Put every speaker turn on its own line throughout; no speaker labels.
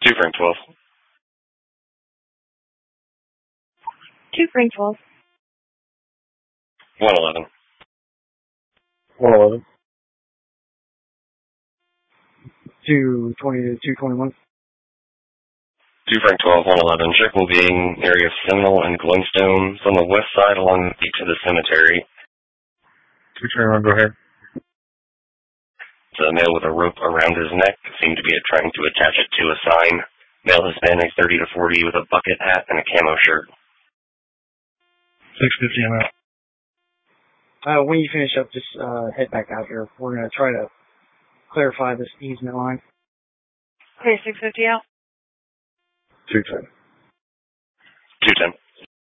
2 Frank 12.
2 Frank 12.
111.
111. 220 to 221.
2 Frank 12, 111. Check will be in area of Seminole and Glowstone. It's on the west side along the beach of the cemetery.
221, go ahead.
It's a male with a rope around his neck. Seemed to be trying to attach it to a sign. Male Hispanic, 30 to 40, with a bucket hat and a camo shirt.
650, I'm out. When you finish up, just head back out here. We're going to try to clarify this easement line.
Okay, 650 out.
210.
210.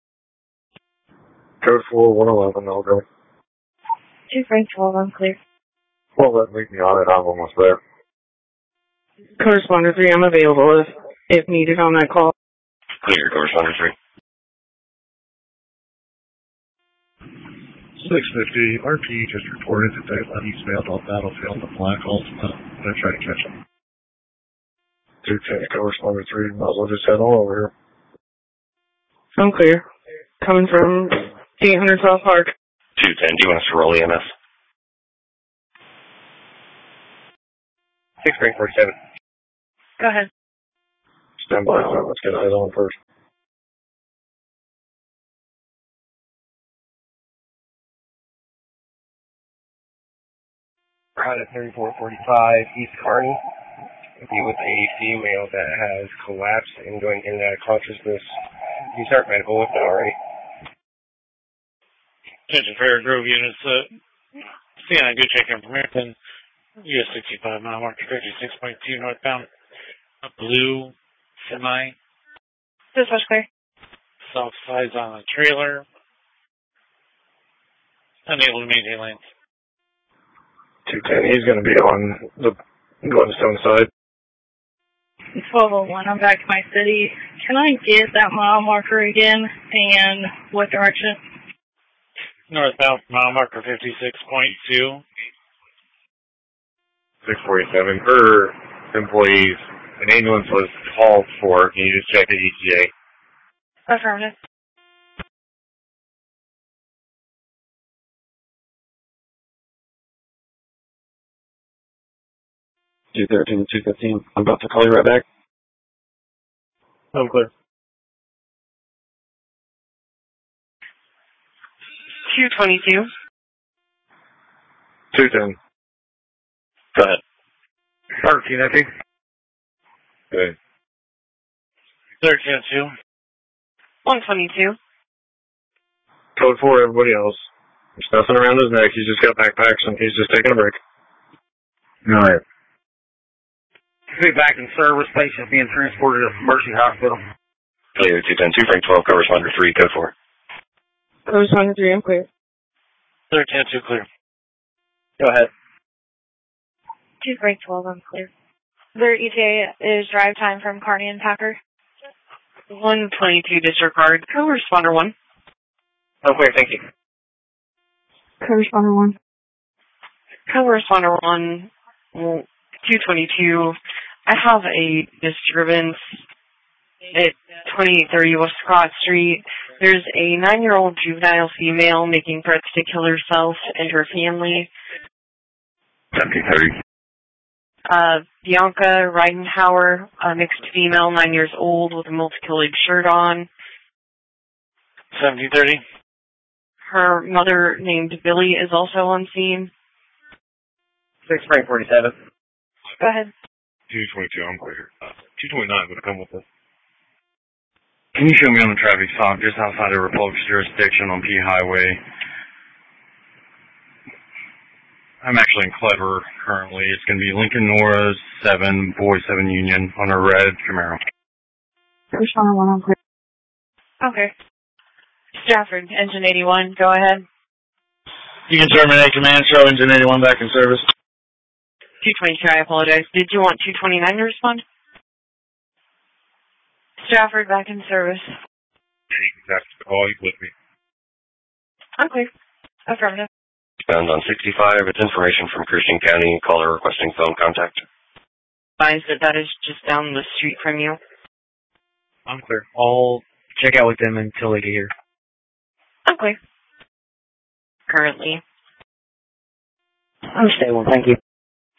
Code 4, 111, I'll go.
2 Frank 12, I'm clear.
Well, let me be on it, I'm almost there.
Corresponder 3, I'm available if needed on that call.
Clear, correspondent 3.
650, RP just reported that they let Eastbound off Battlefield the Black Ultima. They're trying to catch him. 210, correspondent 3, might as well just head on over here.
I'm clear. Coming from 800 South Park.
210, do you want us to roll EMS?
6 Frank 47.
Go ahead.
Stand by, let's get eyes on first.
Out at 3445 East Kearney, with a female that has collapsed and going in and out of consciousness. You start medical with that already.
Attention Fair Grove units, CNI good check information. US 65 mile marker 56.2 northbound. A blue semi.
This was clear.
South sides on a trailer. Unable to maintain lanes.
210, he's going to be on the Glowstone side.
1201, I'm back to my city. Can I get that mile marker again? And what direction?
Northbound mile marker 56.2.
647, per employees, an ambulance was called for. Can you just check the ETA?
Affirmative.
$213, $215. I'm about to call you right back. I'm clear.
222.
210.
Go ahead.
13, I think. Good.
1302.
122.
Code 4, everybody else. There's nothing around his neck. He's just got backpacks and he's just taking a break. Alright.
Be back in service. Patients being transported to Mercy Hospital.
Clear, 210, 2 Frank 12, correspondent 3, code 4.
Corresponder 3, I'm clear.
1302 clear.
Go ahead.
2 Frank 12, I'm clear. Their ETA is drive time from Kearney and Packer.
122 disregard. Co-responder 1.
Oh, clear, thank you.
Co-responder 1.
Co-responder 1, 222. I have a disturbance at 2830 West Scott Street. There's a 9-year-old juvenile female making threats to kill herself and her family.
1730.
Bianca Reidenhauer, a mixed female, 9 years old, with a multicolored shirt on.
1730.
Her mother, named Billy, is also on scene.
6 Frank 47.
Go ahead.
222, I'm clear. 229 would have come with us. Can you show me on the traffic stop just outside of Republic's jurisdiction on P Highway? I'm actually in Clever currently. It's going to be Lincoln Nora 7, Boy 7 Union on a red Camaro.
Corresponder 1, I'm clear.
Okay. Stafford, Engine 81, go ahead.
You can terminate command, show Engine 81 back in service.
222, I apologize. Did you want 229 to respond? Stafford, back in service.
That's the call. He's with me.
Okay. Affirmative.
Found on 65, it's information from Christian County, caller requesting phone contact.
advise that that is just down the street from you.
I'm clear. I'll check out with them until they get here.
Okay. Currently.
I'm stable, thank you.